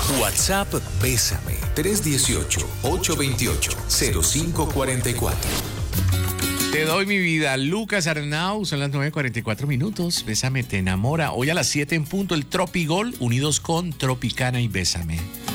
WhatsApp Bésame 318-828-0544. Te doy mi vida, Lucas Arnau, son las 9:44 minutos. Bésame te enamora. Hoy a las 7 en punto, el Tropigol, unidos con Tropicana y Bésame.